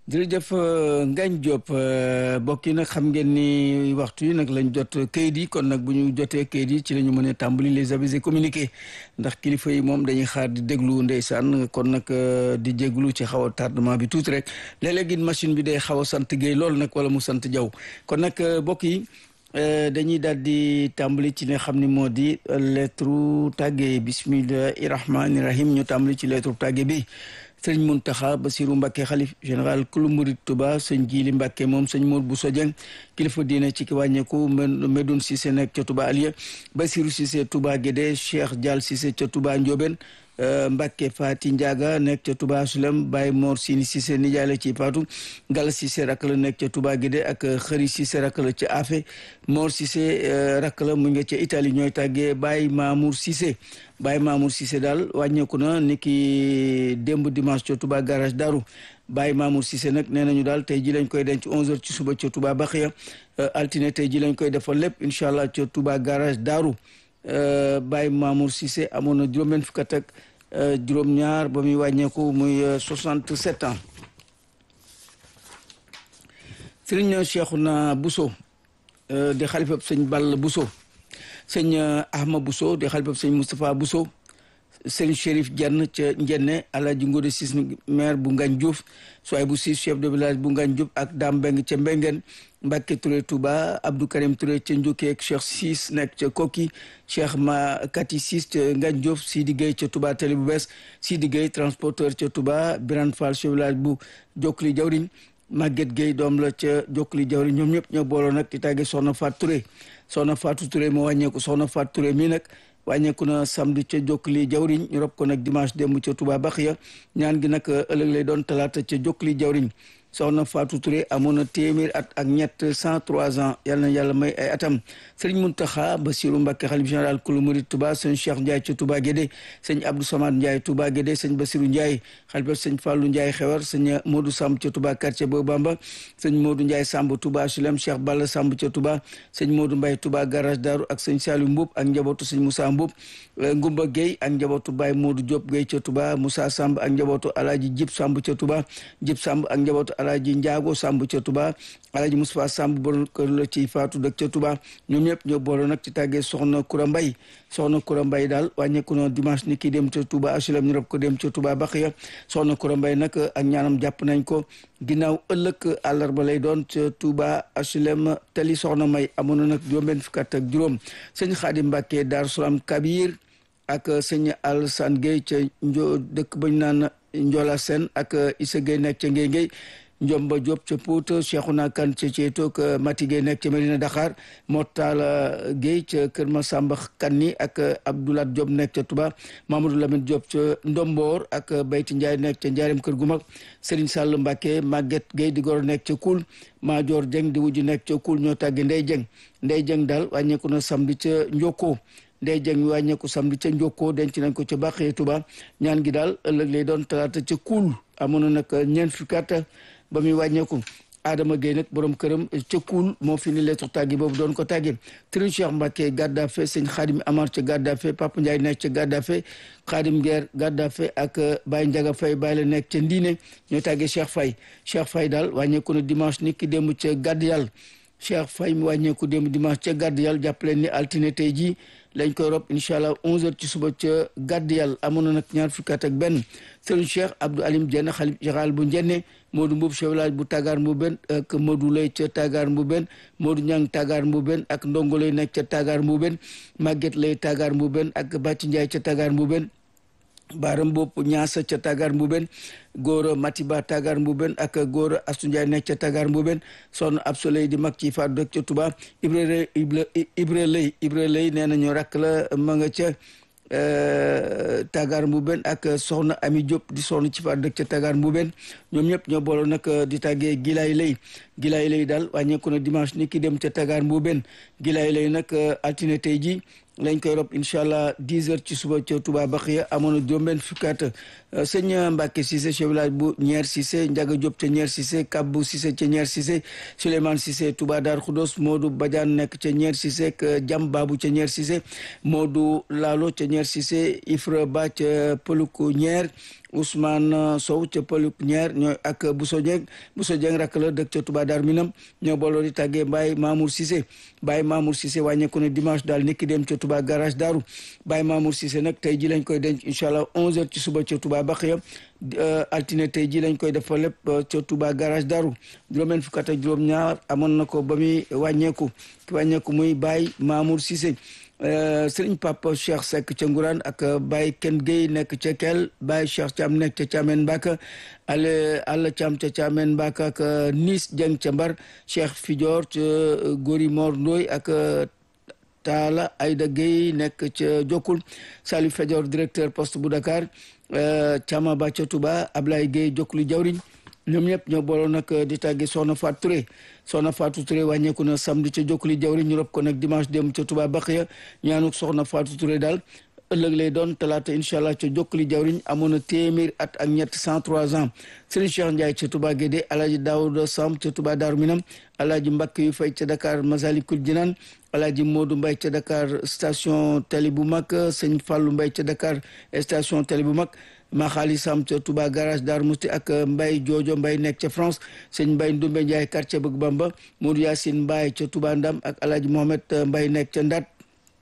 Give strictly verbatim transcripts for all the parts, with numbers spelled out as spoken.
jërëjëf Ngagne Diop mbokk yi nag xam ngeen ni waxtu yi nag lañ jot kayit yi kon nag bu ñu jotee kayit yi ci la ñu mën a tàmbali les avis et communiqués ndax kilifa yi moom dañuy xaar di déglu ndeysaan kon nag di jéglu ci xaw a tardement bi tuuti rek léeg-léeg machine bi day xaw a sant Guèye lool nag wala mu sant Diaw kon nag mbokk yi dañuy daal di tàmbali ci li nga xam ne moo di lettre tàgge bismillahi rahmani rahim ñu tàmbali ci lettre tàgge bi sëñ Muntaxa Basiru Mbàkke xalif général kulu murid Tuba sëñ Jili Mbàkke moom sëñ Mor Bousso Dieng kilifa diine ci ki wàññeeku Medoune Cissé nekk ca Tuba Aliya Basiru Cissé Tuba Guédé Cheikh Dial Cissé ca Tuba Ndiobène Mbàkke Fati Ndiaga nekk ca Tuba Sulem Baye Mor Sini Cissé nijaay la ci Paatu Gala Cissé rakk la nekk ca Tuba Guédé ak Xëri Cissé rakk la ca Afe Mor Cissé rakk la mu nga ca Italie ñooy tàggee Baye Mamour Cissé Baye Mamour Cissé daal wàññeeku na niki démb dimanche ca Touba garage Daru Baye Mamour Cissé nag nee nañu daal tey ji lañ koy denc onze heures ci suba ca Touba Baxiya altine tey ji lañ koy defal lépp incha allah ca Touba garage Daru Baye Mamour Cissé amoon na juróom-benn fukk ak juróom-ñaar ba muy wàññeeku muy soixante-sept ans. Sëriñ Cheikhouna Bousso di xalifa sëñ Balla Bousso sëñ Ahma Bousso di xalifa sëñ Moustapha Bousso sëñ Chérif Diagne ca Njenne Alaaji Ngode Sis maire bu Ngagne Diouf soay bu Sis chef de village bu Ngagne Diouf ak Dame Mbeng ca Mbengeen Mbacke Touré Touba Abdou Karim Touré ca Njukkee ak Cheikh Sis nekk ca Koki Cheikh Ma Kati Sis ca Ngagne Diouf Sidi Gueye ca Touba Télé bu bees Sidi Gueye transporteur ca Touba Birane Fall chef village bu Jokli Jawriñ Maguette Gueye doom la ca Jokli Jawriñ ñoom ñëpp ñoo booloo nag di tàggee Soxna Fatou Touré Soxna Fatou Touré moo wàññeeku Soxna Fatou Touré mii nag wàññeeku na samedi ca Jokli Jawriñ ñu rob ko nag dimanche démb ca Touba Baxiya ñaan gi nag ëllëg lay doon talaata ca Jokli Jawriñ Soxna Fatou Touré amoon na téeméer at ak ñett cent trois ans yal na yàlla may ay atam sëriñ Muntaxa Basiru Mbàkke xalif général kulu murid Touba sëñ Cheikh Ndiaye ca Touba Guédé sëñ Abdou Samad Ndiaye Touba Guédé sëñ Basiru Ndiaye xalifa sëñ Fallou Ndiaye xewar sëñ Modou Samb ca Touba quartier Bo Bamba sëñ Modou Ndiaye Samb Touba Sulem Cheikh Balla Samb ca Touba sëñ Modou Mbaye Touba garage Daru ak sëñ Saliou Mboub ak njabootu sëñ Moussa Mboub Ngumba Gueye ak njabootu Baye Modou Diop Gueye ca Touba Moussa Samb ak njabootu Alaaji Jib Samb ca Touba Jib Samb ak njabootu Alaaji Njaago Samb ca Touba Alaaji Moustapha Samb borom kër la ci faatu dëkk ca Touba ñoom ñëpp ñoo booloo nag ci tàggee soxna Koura Mbaye soxna Koura Mbaye daal wàññeeku na dimanche ni kii dem ca Touba H L M ñu rob ko dem ca Touba Baxiya soxna Koura Mbaye nag ak ñaanam jàpp nañ ko ginnaaw ëllëg àllarba lay doon ca Touba H L M tali soxna May amoon na nag juróom-benn fukk ak juróom sëñ Xaadim Mbàkke Daaru Salaam Kabir ak sëñ Alsane Gueye ca njo dëkk bañ naan Ndiola Sène ak Issa Gueye nekk ca Ngey Ngey Njomba Diop ca Pout Cheikhouna Kane ca Ceetook Mati Gueye nekk ca Medina Dakar Mortala Gueye ca Kër Masamba Kanni ak Abdoulaye Diop nekk ca Touba Mamadou Lamine Diop ca Ndomboor ak Bayti Ndiaye nekk ca Njaareem Kër gu mag Serigne Sall Mbacke Maguette Gueye di goro nekk ca Koul Madior Dieng di wujju nekk ca Koul ñoo tàgge Ndey Dieng Ndey Dieng daal wàññeeku na samedi ca Njoko Ndey Dieng wàññeeku samedi ca Njoko denc nañ ko ca Baxiya Touba ñaan gi daal ëllëg lay doon talaata ca Koul amoon na nag ñeent fukki at ba muy wàññeeku Adama Gueye nag borom këram ca Koul moo fi ni lettre tàggi boobu doon ko tàgge Serigne Cheikh Mbacke Gaddafe sëñ Khadim Amar ca Gaddafe Papa Ndiaye nekk ca Gaddafe Khadim Guerre Gaddafe ak Baye Ndiaga Faye Baye la nekk ca Ndiine ñoo tàggee Cheikh Faye Cheikh Faye daal wàññeeku na dimanche ni ki démb ca Gàdd Yàlla Cheikh Faye mi wàññeeku démb dimanche ca Gàdd Yàlla jàppaleen ni altine tey jii lañ koy rob incha allah onze heures ci suba ca Gàdd Yàlla amoon na nag ñaar fukki at ak benn Serigne Cheikh Abdou Alim Dieng xalif général bu Njenne Modou Mboub chef village bu Tagar Mbouben ak Modou Lay ca Tagar Mbouben Modou Ñang Tagar Mbouben ak Ndongo Lay nekk ca Tagar Mbouben Maguette Lay Tagar Mbouben ak Bàcci Ndiaye ca Tagar Mbouben Baram Bopp Ñaasa ca Tagar Mbouben góor Matiba Tagar Mbouben ak góor Astu Ndiaye nekk ca Tagar Mbouben soxna Absolé di mag ci faatu dëkk ca Touba Ibra Ibra Lay Ibra Lay nee nañu rakk la ma nga ca Tagar Mbouben ak soxna Ami Diop di soxna ci faatu dëkk ca Tagar Mbouben ñoom ñëpp ñoo booloo nag di tàggee Gilaay Lay Gilaay Lay daal wàññeeku na dimanche ni ki dem ca Tagar Mbouben Gilaay Lay nag altine tey ji lañ koy rob incha allah dix heures ci suba ca Touba Baxiya amoon na juróom-benn fukki at sëñ Mbacke Cissé chef village bu Ñeer Cissé Ndiaga Diop ca Ñeer Cissé Kabbu Cissé ca Ñeer Cissé Souleymane Cissé Touba Dar Khoudoss Modou Badiane nekk ca Ñeer Cissé ak Jam Babu ca Ñeer Cissé Modou Lalo ca Ñeer Cissé Ifra Ba ca Pëluku Ñeer Ousmane Sow ca Pëluk ñeer ñooy ak Bousso Dieng Bousso Dieng rakk la dëkk ca Touba Dar Minam ñoo booloo di tàggee Baye Mamour Cissé Baye Mamour Cissé wàññeeku ne dimanche daal niki dem ca Touba garage Daaru Baye Mamour Cissé nag tey ji lañ koy denc incha allah onze heures ci suba ca Touba Baxiya altine tey ji lañ koy defal lépp ca Touba garage Daaru juróomeen fukk ak juróom ñaar amoon na ko ba muy wàññeeku ki wàññeeku muy Baye Mamour Cissé Sëriñ Papa Cheikh Seck ca Ngourane ak Baye Ken Gueye nekk ca Kel Baye Cheikh Thiam nekk ca Thiamène Mbaka ale Alla Thiam ca Thiamène Mbaka ak Nis Dieng ca Mbar Cheikh Fidior ca Gori Mor Ndoy ak Talla Aïda Gueye nekk ca Jokkul Salif Fidior directeur poste bu Dakar Thiama Ba ca Touba Ablaye Gueye Jokkuli jawriñ ñoom ñëpp ñoo booloo nag di tàgge Soxna Fatou Touré Soxna Fatou Touré wàññeeku na samedi ca Jokkuli jawriñ ñu rob ko nag dimanche dem ca Touba Baxiya ñaanuk Soxna Fatou Touré daal ëllëg lay doon talaata incha allah ca Jokkuli jawriñ amoon na téeméer at ak ñett cent trois ans Serigne Cheikh Ndiaye ca Touba Guédé Alaaji Daouda Samb ca Touba Daaru Minam Alaaji Mbàkke yu fay ca Dakar Masalikul Jinaan Alaaji Modou Mbaye ca Dakar station tali bu mag Sëñ Fallou Mbaye ca Dakar station tali bu mag ma xaali Sam ca Touba garage Darou Mousti ak Mbaye Jojo Mbaye nekk ca France sëñ Mbaye Ndumbe Ndiaye quartier Bëgg Bamba Modou Yacine Mbaye ca Touba Ndam ak Alaaji Mohamed Mbaye nekk ca Ndat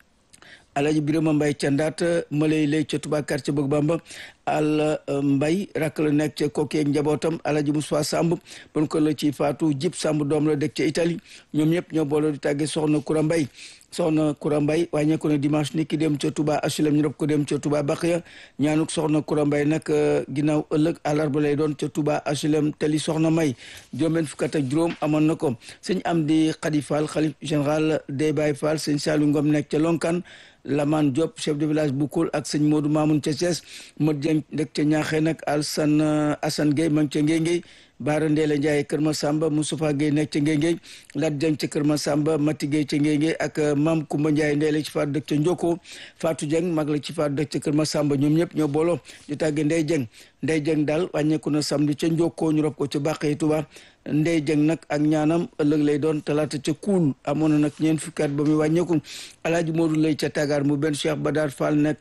Alaaji Birama Mbaye ca Ndat Malay lay ca Touba quartier Bëgg Bamba al Mbaye rakk la nekk ca Koki ak njabootam Alaaji Moussa Samb bon ko la ci faatu Jib Samb doom la dëkk ca Italie ñoom ñëpp ñoo booloo di tàggee soxna Koura Mbaye soxna Koura Mbaye wàññeeku ne dimanche ni ki dem ca Touba H L M ñu rob ko dem ca Touba Baxiya ñaanuk soxna Koura Mbaye nag ginnaaw ëllëg àllarba lay doon ca Touba H L M teli soxna May juróom-benn fukk ak juróom amoon na ko sëñ Amdi Khady Fall xalif général des Baye Fall sëñ Saliou Ngom nekk ca Lonkan Laman Diop chef de village bu Koul ak sëñ Modou Mamoun ca Thiès Mod Dieng dëkk ca Ñaaxee nag Alsan Assane Gueye ma ngi ca Ngéngéy Baara Ndeela Ndiaye Kër Masamba Moustapha Gueye nekk ca Ngéngéy Lat Dieng ca Kër Masamba Mati Gueye ca Ngéngéy ak Mam Koumba Ndiaye Ndeela ci faatu dëkk ca Njoko Fatou Dieng mag la ci faatu dëkk ca Kër Masamba ñoom ñëpp ñoo booloo di tàgge Ndey Dieng Ndey Dieng daal wàññeeku na samedi ca Njoko ñu rob ko ca Bàqee Touba Ndey Dieng nag ak ñaanam ëllëg lay doon talaata ca Kuul amoon na nag ñeent fukki at ba muy wàññeeku Alaaji Modou lay ca Tagar mu benn Cheikh Badar Fall nekk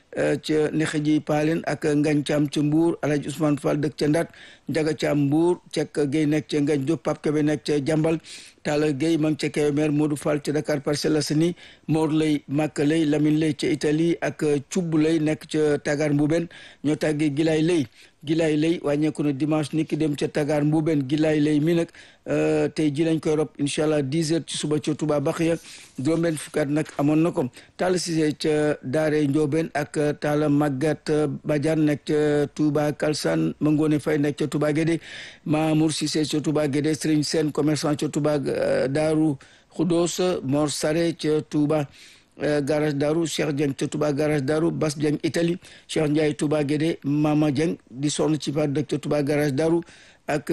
ca nexe ji Palen ak Ngañ Caam ca Mbuur Alaaji Ousmane Fall dëkk ca Ndat Njaga Caam Mbuur Cek Gueye nekk ca Ngañ Diop Pape Kebe nekk ca Jambal Talla Gueye ma ngi ca Kébémer Modou Fall ca Dakar Parcelles Assainies Mor lay Màkka lay Lamine lay ca Italie ak Cubb lay nekk ca Tagar Mbuben ñoo tàggee Gilaay lay Gilaay lay wàññeeku na dimanche ni ki dem ca Tagar Mbuben Gilaay lay mi nag tey ji lañ koy rob incha allah dix heures ci suba ca Touba Baxiya juróom-benn fukkaat nag amoon na ko Talla Cissé ca Daare Njoobeen ak Talla Maguette Badiane nekk ca Touba Kalsan Mangone Fay nekk ca Touba Guédé Mamour Cissé ca Touba Guédé Serigne Sène commerçant ca Touba Daaru Khoudoss Mor Sare ca Touba garage Daaru Cheikh Dieng ca Touba garage Daaru Bas Dieng Italie Cheikh Ndiaye Touba Guédé Mama Dieng di sonn ci faat dëkk ca Touba garage Daaru ak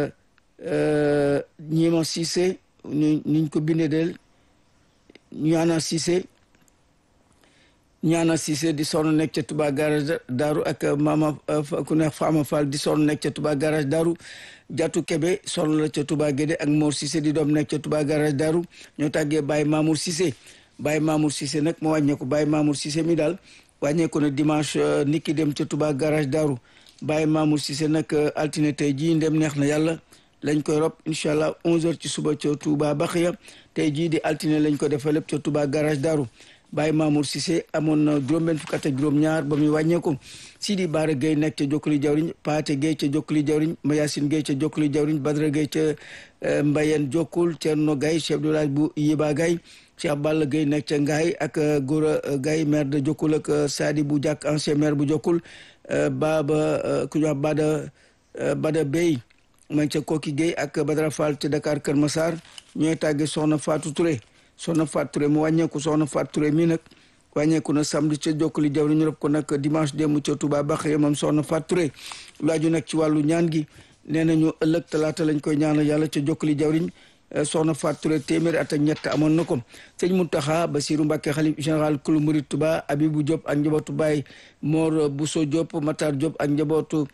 ñima Cissé ñu niñ ko bindee del ñaana Cissé ñaana Cissé di sonn nekk ca Touba garage Daaru ak mama ku ne Fama Fall di sonn nekk ca Touba garage Daaru Jatu Kebe sonn la ca Touba Guédé ak Mor Cissé di doom nekk ca Touba garage Daaru ñoo tàggee Baye Mamour Cissé Baye Mamour Cissé nag moo wàññeeku Baye Mamour Cissé mi daal wàññeeku na dimanche niki dem ca Touba garage Daaru Baye Mamour Cissé nag altine tey jii ndem neex na yàlla lañ koy rob incha allah onze heures ci suba ca Touba Baxiya tey jii di altine lañ ko defal lépp ca Touba garage Daaru Baye Mamour Cissé amoon na juróom-benn fukk ak juróom-ñaar ba muy wàññeeku Sidi Baara Gueye nekk ca Jokkuli Jawriñ Paate Gueye ca Jokkuli Jawriñ Mayacine Gueye ca Jokkuli Jawriñ Badara Gueye ca Mbayeen Jokkul Thierno Gaye chef de village bu Yiba Gaye Cheikh Balla Gueye nekk ca Ngaay ak Gora Gaye maire de Jokkul ak Sadi bu Jàkk ancien maire bu Jokkul Baba ku ñu wax Bada Bada Bey ma ca Koki Gueye ak Badara Fall ca Dakar Kër Massar ñooy tàgge Soxna Fatou Touré Soxna Fatou Touré mu wàññeeku Soxna Fatou Touré mii nag wàññeeku na samedi ca Jokkuli Jawriñ ñu rob ko nag dimanche démb ca Touba Baxiya moom Soxna Fatou Touré lu aju nag ci wàllu ñaan gi nee nañu ëllëg talaata lañ koy ñaanal yàlla ca Jokkuli Jawriñ Soxna Fatou Touré téeméeri at ak ñett amoon na ko sëñ Mountakha Bassirou Mbacké xalif général kulu murid Touba Abibou Diop ak njabootu Baye Mor Bousso Diop Matar Diop ak njabootu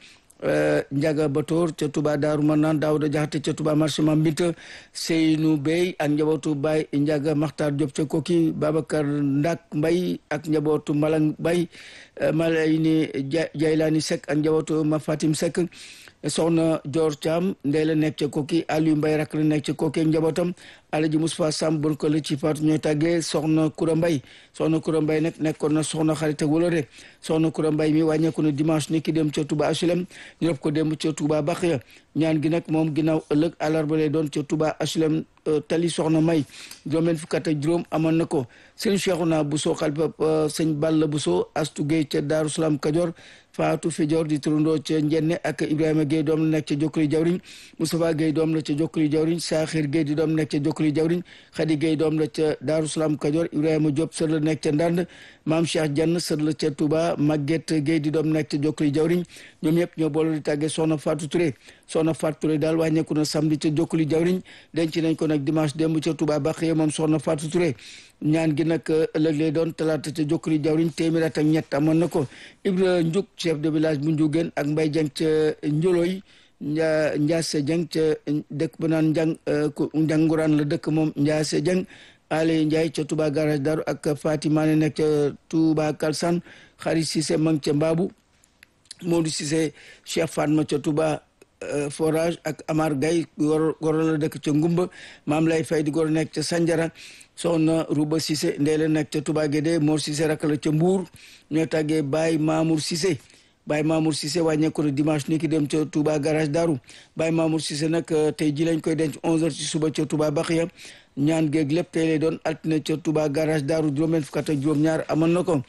Njaga Batoor ca Touba Daaru Manaan Daawda Jaxate ca Touba marché Mambita Seynu Bey ak njabootu Baay Njaga Maxtaar Diop ca Koki Babacar Ndak Mbay ak njabootu Malang Mbay Malayni Jaylaani Seck ak njabootu Ma Fatim Seck soxna Dior Thiam ndey la nekk ca Koki Aliou Mbay rak la nekk ca Koki ak njabootam Alaji Moustapha Sam bon ko la ci faatu ñooy tàggee soxna Koura Mbay soxna Koura Mbay nag nekkoon na soxna xarit ak wóllëre soxna Koura Mbay mi wàññeeku na dimanche ni ki dem ca Touba H L M ñu rob ko démb ca Touba Baxiya ñaan gi nag moom ginnaaw ëllëg àllarba lay doon ca Touba H L M tali soxna May juróom-benn fukk ak juróom amoon na ko sëñ Cheikhouna Bousso xalifa sëñ Balla Bousso Astu Gueye ca Daaru Salaam Kajoor Faatu Fijoor di turandoo ca Njenne ak Ibrahima Gueye doom la nekk ca Jokkuli Jawriñ Moustapha Gueye doom la ca Jokkuli Jawriñ Saaxir Gueye di doom nekk ca Jokkuli Jawriñ Xadi Gueye doom la ca Daaru Salaam Kajoor Ibrahima Diop sër la nekk ca Ndand Maam Cheikh Diagne sër la ca Touba Maguette Gueye di doom nekk ca Jokkuli Jawriñ ñoom ñëpp ñoo boole di tàggee soxna Fatou Touré soxna Fatou Touré daal wàññeeku na samedi ca Jokkuli Jawriñ denc nañ ko nag dimanche démb ca Touba Baxiya moom soxna Fatou Touré ñaan gi nag ëllëg lay doon talaata ca Jokkuli Jawriñ téeméer at ak ñett amoon na ko Ibra Ndiouk chef de village bu Ndiouguène ak Mbay Dieng ca Njoloy Nja Ndiasse Dieng ca dëkk ba naan Njang Njanguraan la dëkk moom Ndiasse Dieng Ale Ndiaye ca Touba garage Daru ak Fatima ne nekk ca Touba Kalsan Xari Cissé mang ca Mbaabu Modou Cissé Cheikh Fatma ca Touba forage ak Amar Gaye goro goro la dëkk ca Ngumba Maam Lay Fay di goro nekk ca Sanjara soxna Rouba Cissé ndey la nekk ca Touba Guédé Mor Cissé rakk la ca Mbour ñoo tàggee Baye Mamour Cissé Baye Mamour Cissé wàññeeku na dimanche ni ki dem ca Touba garage Daru Baye Mamour Cissé nag tey ji lañ koy denc onze heures ci suba ca Touba Baxiya ñaan géeg lépp tey lay doon altine ca Touba garage Daru juróom-benn fukk ak juróom-ñaar amoon na ko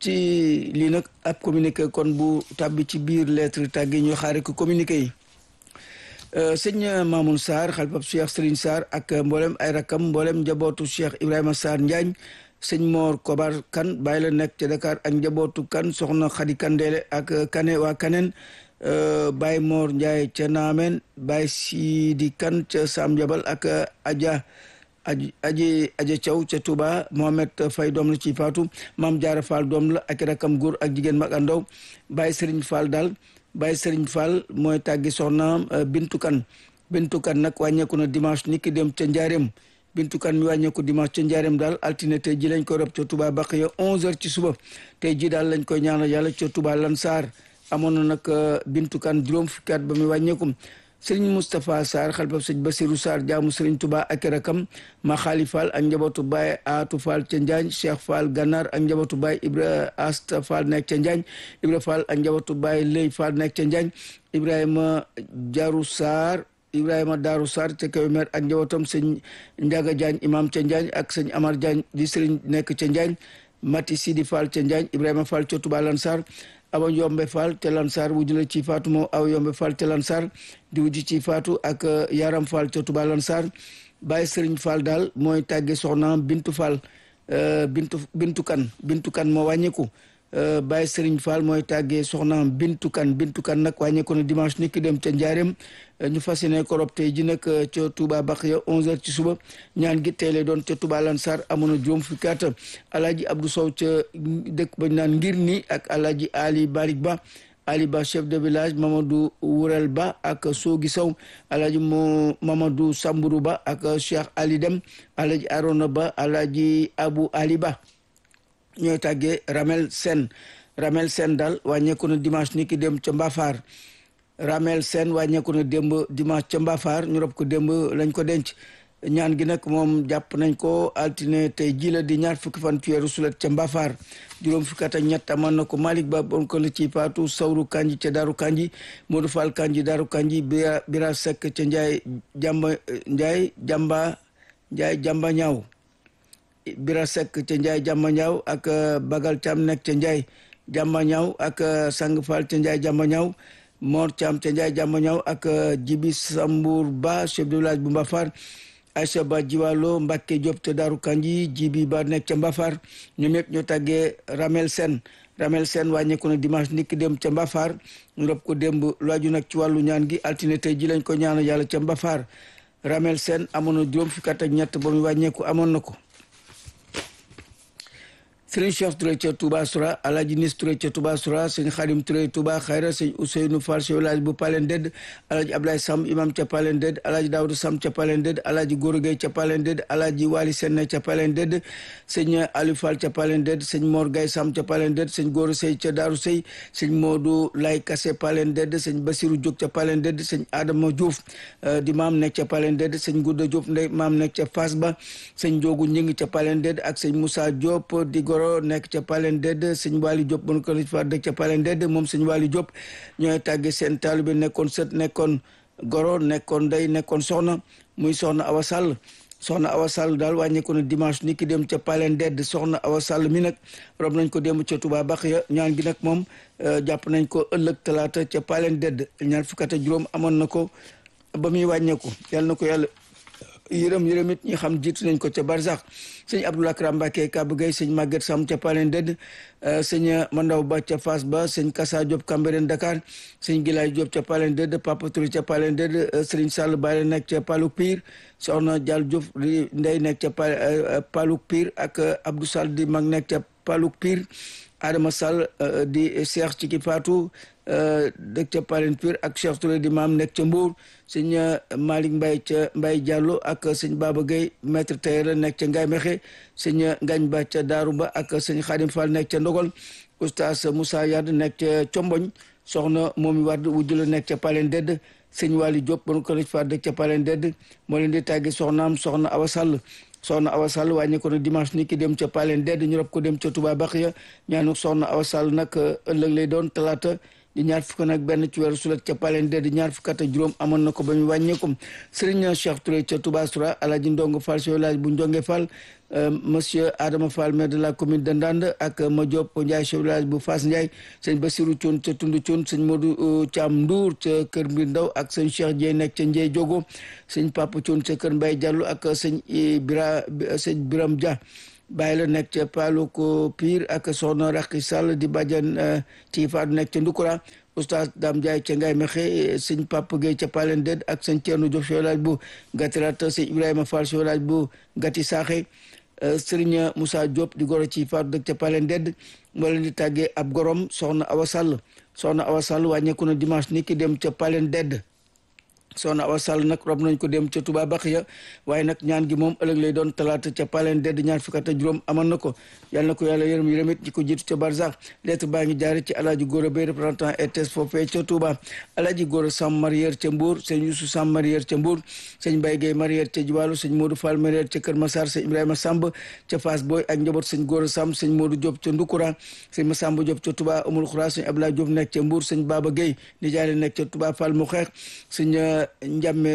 ci lii nag ab communiqué kon bu tàbbi ci biir lettre tàggi ñu xaare ko communiqué yi sëñ Mamoun Sarr xalifab Cheikh Serigne Sarr ak mboolem ay rakam mboolem njabootu Cheikh Ibrahima Sarr Njaañ sëñ Mor Kobar Kan bàyyi la nekk ca Dakar ak njabootu Kan soxna Xadi Kandeele ak Kane waa Kaneen Baye Mor Ndiaye ca Naameen Baye Sidi Kan ca Sam Jabal ak Adja aji aji aja Thiaw ca Touba Mohamed Fay doom la ci faatu Maam Jaara Fall doom la ak rakam góor ak jigéen mag ak ndaw Baye Serigne Fall daal Baye Serigne Fall mooy tàggi soxnaam Bintu Kan Bintu Kan nag wàññeeku na dimanche ni ki dem ca Njaareem Bintu Kan mi wàññeeku dimanche ca Njaareem daal altine tey ji lañ koy rob ca Touba Baxiya onze heures ci suba tey ji daal lañ koy ñaanal yàlla ca Touba Lansar amoon na nag Bintu Kan juróom fukki at ba muy wàññeeku Sëriñ Moustapha Sarr xalifab sëñ Basiru Sarr jaamu Sëriñ Touba ak rakam ma Xaali Fall ak njabootu Baye Aatu Fall ca Njaañ Cheikh Fall Gannar ak njabootu Baye Ibra Asta Fall nekk ca Njaañ Ibra Fall ak njabootu Baye Lay Fall nekk ca Njaañ Ibrahima Jaru Sarr Ibrahima Daaru Sarr ca Kébémer ak njabootam sëñ Njaga Jaañ imam ca Njaañ ak sëñ Amar Jaañ di sëriñ nekk ca Njaañ Mati Sidi Fall ca Njaañ Ibrahima Fall ca Touba Lansar Awa Yombe Fall te Lansar wujju la ci faatu moom Awa Yombe Fall te Lansar di wujju ci faatu ak Yaram Fall ca Touba Lansar Baye Serigne Fall daal mooy tàgge soxna Bintu Fall Bintu Bintu Kan Bintu Kan moo wàññeeku Baye Serigne Fall mooy tàggee soxnaam Bintu Kan Bintu Kan nag wàññeeku na dimanche ni ki dem ca Njaareem ñu fas yéene ko rob tey ji nag ca Touba Baxiya onze heures ci suba ñaan gi tey lay doon ca Touba Lansar amoon na juróom fukki at Alaaji Abdou Sow ca dëkk bañ naan ngir ni ak Alaaji Ali Barik Ba Ali Ba chef de village Mamadou Wurel Ba ak Soogi Sow Alaaji mo Mamadou Samburu Ba ak Cheikh Ali Dem Alaaji Arona Ba Alaaji Abu Ali Ba ñooy tàggee Ramel Sen Ramel Sen daal wàññeeku na dimanche ni ki dem ca Mbafar Ramel Sen wàññeeku na démb dimanche ca Mbafar ñu rob ko démb lañ ko denc ñaan gi nag moom jàpp nañ ko altine tey ji la di ñaar fukki fan ci weeru sulet ca Mbafar juróom fukki at ak ñett amoon na ko Malick Ba bon ko la ci faatu Sawru Kanji ca Daaru Kanji Modou Fall Kanji Daaru Kanji Bira Bira Seck ca Njaay Jamba Njaay Jamba Njaay Jamba Ñaaw Bira Seck ca Njaay Jamba Ñaaw ak Bagal Thiam nekk ca Njaay Jamba Ñaaw ak Sang Fall ca Njaay Jamba Ñaaw Mor Thiam ca Njaay Jamba Ñaaw ak Jibi Sambour Ba chef de village bu Mbafar Aïcha Ba Jiwalo Mbacke Diop ca Daaru Kanji Jibi Ba nekk ca Mbafar ñoom ñëpp ñoo tàggee Ramel Sen Ramel Sen wàññeeku na dimanche niki dem ca Mbafar ñu rob ko démb laaju nag ci wàllu ñaan gi altine tey ji lañ ko ñaanal yàlla ca Mbafar Ramel Sen amoon na juróom fukki at ak ñett ba muy wàññeeku amoon na ko Serigne Cheikh Touré ca Touba Soura Alaaji Nis Touré ca Touba Soura sëñ Xadim Touré Touba Xayra sëñ Ousseynou Fall ci village bu Palen Ded Alaaji Ablaye Sam imam ca Palen Ded Alaaji Daouda Sam ca Palen Ded Alaaji Gora Gueye ca Palen Ded Alaaji Wali Senne ca Palen Ded sëñ Aliou Fall ca Palen Ded sëñ Mor Gaye Sam ca Palen Ded sëñ Gora Sey ca Daaru Sey sëñ Modou Lay Kassé Palen Ded sëñ Basirou Diop ca Palen Ded sëñ Adama Diouf di maam nekk ca Palen Ded sëñ Gouda Diop ndey maam nekk ca Fass Ba sëñ Njoogu Ñing ca Palen Ded ak sëñ Moussa Diop di goro nekk ca Palen Ded sëñ Wali Diop bon ko fa dëkk ca Palen Ded moom sëñ Wali Diop ñooy tàgge seen taalibe nekkoon sët nekkoon goro nekkoon ndey nekkoon soxna muy soxna Awa Sall soxna Awa Sall daal wàññeeku na dimanche ni ki dem ca Palen Ded soxna Awa Sall mi nag rob nañ ko démb ca Touba Baxiya ñaan gi nag moom jàpp nañ ko ëllëg talaata ca Palen Ded ñaar fukk ak juróom amoon na ko ba muy wàññeeku yàlla na ko yàlla yërëm yërëm it ñi xam jiitu nañ ko ca Barzax sëñ Abdoulaye Kram Mbacké Kaba Gueye sëñ Maguette Sam ca Palen Ded sëñ Mandaw Ba ca Fass Ba sëñ Kassa Diop Cambérène Dakar sëñ Gilaay Diop ca Palen Ded Papa Touré ca Palen Ded Serigne Sall Baye nekk ca Palouk Pire soxna Dial Diouf di ndey nekk ca Palouk Pire ak Abdou Sall di mag nekk ca Palouk Pire Adama Sall di Cheikh ci ki Fatou dëkk ca Palen Pire ak Cheikh Touré di maam nekk ca Mbour sëñ Malick Mbaye ca Mbaye Diallo ak sëñ Baba Gueye maître tailleur nekk ca Ngaye Mexe sëñ Ngagne Ba ca Daaru Ba ak sëñ Khadim Fall nekk ca Ndogol oustaz Moussa Yad nekk ca Comboñ soxna Momi Wade wujjula nekk ca Palen Ded sëñ Wali Diop bon ko fa dëkk ca Palen Ded moo leen di tàgge soxnaam soxna Awa Sall soxna Awa Sall wàññi ko na dimanche ni ki dem ca Palen Ded ñu rob ko dem ca Touba Baxiya ñaanu soxna Awa Sall nag ëllëg lay doon talaata di ñaar fukk nag benn ci weeru sulet ca Palen Ded ñaar fukk ak juróom amoon na ko ba ñu wàññeeku Serigne Cheikh Touré ca Touba Soura Alaaji Ndongo Fall ci village bu Ndiongue Fall monsieur Adama Fall maire de la commune de Ndande ak ma Diop Ndiaye ci village bu Fass Ndiaye sëñ Bassirou Thioune ca Tundu Thioune sëñ Modou Thiam Ndour ca Kër Mbir Ndaw ak sëñ Cheikh Dieye nekk ca Ndieye Diogo sëñ Papa Thioune ca Kër Mbaye Diallo ak sëñ Bira sëñ Biram Dia bàyyi la nekk ca Palouk Pire ak soxna Rakki Sall di bàjjan ci faatu nekk ca Ndukura oustaz Dame Ndiaye ca Ngaye Mexe sëñ Papa Gueye ca Palen Ded ak sëñ Thierno Diop ci village bu Gatirat sëñ Ibrahima Fall ci village bu Gati Saaxe Serigne Moussa Diop di goro ci faatu dëkk ca Palen Ded moo leen di tàggee ab gorom soxna Awa Sall soxna Awa Sall wàññeeku na dimanche ni ki dem ca Palen Ded soxna Awa Sall nag rob nañ ko dem ca Touba Baxiya waaye nag ñaan gi moom ëllëg lay doon talaata ca Palen Ded ñaar fukk ak juróom amoon na ko yàlla na ko yàlla yërëm yërëmit ñi ko jiitu ca Barzax lettre baa ngi jaare ci Alaaji Gora Bey représentant R T S foofee ca Touba Alaaji Gora Sam Marière ca Mbour sëñ Youssou Sam Marière ca Mbour sëñ Mbaye Gueye Marière ca Jiwalu sëñ Modou Fall Marière ca Kër Massar sëñ Ibrahima Samb ca Fass Boy ak njaboot sëñ Gora Sam sëñ Modou Diop ca Ndukura sëñ Massamba Diop ca Touba Umul Khoura sëñ Abdoulaye Diop nekk ca Mbour sëñ Baba Gueye nijaay nekk ca Touba Fall mu xeex sëñ Ndiame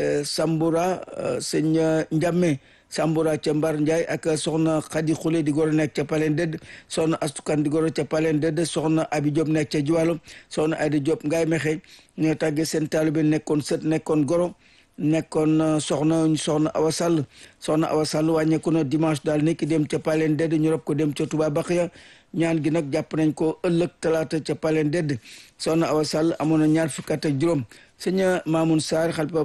Sambura sëñ Ndiame Sambura ca Mbar Ndiaye ak soxna Khady Khoule di goro nekk ca Palen Ded soxna Astukan di goro ca Palen Ded soxna Abi Diop nekk ca Jiwalo soxna Ayda Diop Ngaye Mexe ñoo tàggee seen taalibe nekkoon sët nekkoon goro nekkoon soxna soxna Awa Sall soxna Awa Sall wàññeeku na dimanche daal nekk dem ca Palen Ded ñu rob ko dem ca Touba Baxiya ñaan gi nag jàpp nañ ko ëllëg talaata ca Palen Ded soxna Awa Sall amoon na ñaar fukk ak juróom sëñ Mamoun Sarr xalifa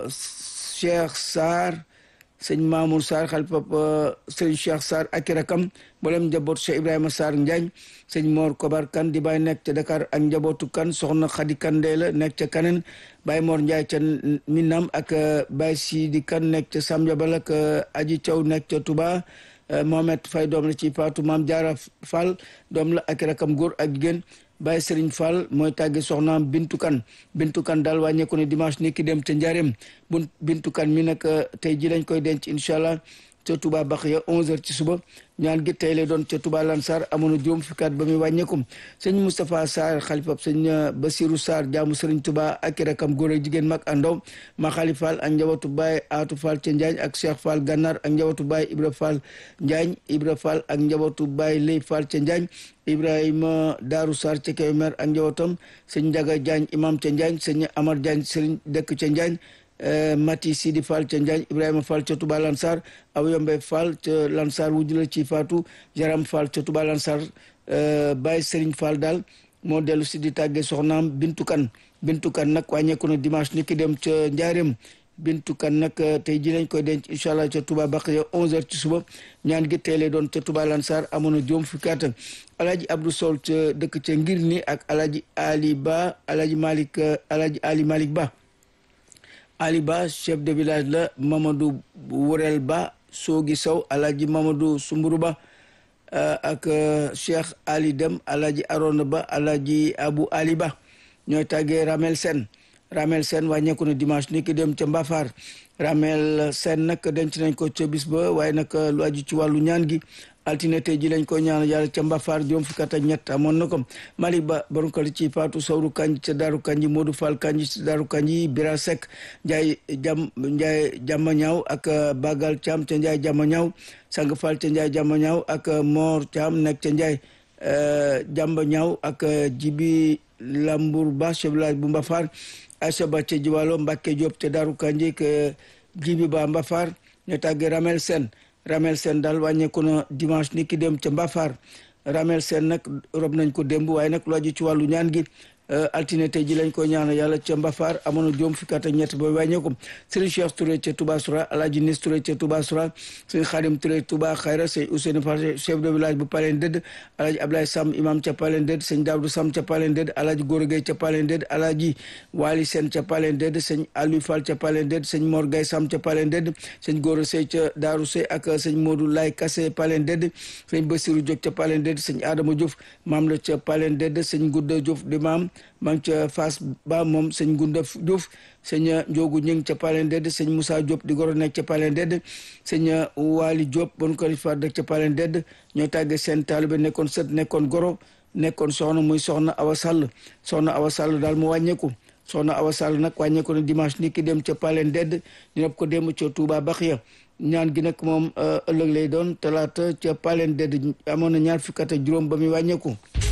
Cheikh Sarr sëñ Mamoun Sarr xalifa sëñ Cheikh Sarr ak rakam mboolem njaboot Cheikh Ibrahima Sarr Njaañ sëñ Mor Kobar Kan di bàyyi nekk ca Dakar ak njabootu kan soxna Khady Kan Ndeyla nekk ca Kaneen Baye Mor Ndiaye ca Minam ak Baye Sidi Kan nekk ca Sam Jabal ak Aji Thiaw nekk ca Touba Mohamed Faye doom la ci Fatou Mame Diarra Fall doom la ak rakam góor ak jigéen Baye Serigne Fall mooy tàgge soxnaam Bintu Kan Bintu Kan daal wàññeeku ne dimanche ni ki dem ca Njaareem bu Bintu Kan mi nag tey ji lañ koy denc incha allah ca Touba Baxiya onze heures ci suba ñaan gi tey lay doon ca Touba Lansar amoon na juróom fukki at ba muy wàññeekum sëñ Moustapha Sarr xalifa sëñ Basirou Sarr jaamu Serigne Touba ak rakam góor ak jigéen mag àndaw ma Xali Fall ak njabootu Baye Atou Fall ca Njaañ ak Cheikh Fall Gànnaar ak njabootu Baye Ibra Fall Njaañ Ibra Fall ak njabootu Baye Lay Fall ca Njaañ Ibrahima Daaru Sarr ca Kébémer ak njabootam sëñ Njaga Jaañ imam ca Njaañ sëñ Amar Jaañ Serigne dëkk ca Njaañ Mati Sidi Fall ca Njaañ Ibrahima Fall ca Touba Lansar aw Yombe Fall ca Lansar wujula ci Fatou Jaram Fall ca Touba Lansar Baye Serigne Fall daal moo dellu si di tàgge soxnaam Bintu Kan Bintu Kan nag wàññeeku na dimanche ni ki dem ca Njaareem Bintu Kan nag tey ji lañ koy denc incha allah ca Touba Baqiya onze heures ci suba ñaan gi tey lay doon ca Touba Lansar amoon na juróom fukki at Alaaji Abdou Sol ca dëkk ca ngir ni ak Alaaji Ali Ba Alaaji Malick Alaaji Ali Malick Ba Ali Ba chef de village la Mamadou Wurel Ba Soogi Sow Alaaji Mamadou Sumburu Ba ak Cheikh Ali Dem Alaaji Arona Ba Alaaji Abou Ali Ba ñooy tàggee Ramel Sen Ramel Sen wàññeeku na dimanche ni ki dem ca Mbafar Ramel Sen nag denc nañ ko ca bis ba waaye nag lu aju ci wàllu ñaan gi altine tey ji lañ ko ñaan yàlla ca Mbafar juróom fukki at ak ñett amoon na ko Malick Ba borom kër ci Fatou Sawru Kanji ca Daaru Kanji Modou Fall Kanji ca Daaru Kanji Bira Seck Ndiaye jam Ndiaye jàmma ñaaw ak Bagal Thiam ca Ndiaye jàmma ñaaw Sang Fall ca Ndiaye jàmma ñaaw ak Mor Thiam nekk ca Ndiaye jàmba ñaaw ak Jibi Lambour Ba chef village bu Mbafar Aïcha Ba ca Jiwalo Mbacke Diop ca Daaru Kanji ak Jibi Ba Mbafar ñu tàggee Ramel Sen Ramel Sen daal wàññeeku na dimanche ni ki dem ca Mbafar Ramel Sen nag rob nañ ko démb waaye nag lu aju ci wàllu ñaan gi altine tey ji lañ ko ñaanal yàlla ca Mbafar amoon na juróom fukki at ak ñett ba wàññeeku Serigne Cheikh Touré ca Touba Soura Alaaji Nis Touré ca Touba Soura Serigne Khadim Touré Touba Khayra Serigne Ousseynou Fall chef de village bu Palen Dëdd Alaaji Ablaye Sam imam ca Palen Dëdd Serigne Daoudou Sam ca Palen Dëdd Alaaji Gora Gueye ca Palen Dëdd Alaaji Wali Sen ca Palen Dëdd Serigne Aliou Fall ca Palen Dëdd Serigne Mor Gaye Sam ca Palen Dëdd Serigne Gora Sey ca Daaru Sey ak Serigne Modou Lay Kassé Palen Dëdd Serigne Bassirou Diop ca Palen Dëdd Serigne Adama Diouf maam la ca Palen Dëdd Serigne Gouda Diouf di maam maa ngi ca Fass Ba moom sëñ Gunda Diouf sëñ Njoogu Ñing ca Palen Dëdd sëñ Moussa Diop di goro nekk ca Palen Dëdd sëñ Waali Diop bon ko fa dëkk ca Palen Dëdd ñoo tàggee seen taalibe nekkoon sët nekkoon goro nekkoon soxna muy soxna Awa Sall soxna Awa Sall daal mu wàññeeku soxna Awa Sall nag wàññeeku na dimanche ni ki dem ca Palen Dëdd dina ko dem ca Touba Baxiya ñaan gi nag moom ëllëg lay doon talaata ca Palen Dëdd amoon na ñaar fukki at ak juróom ba muy wàññeeku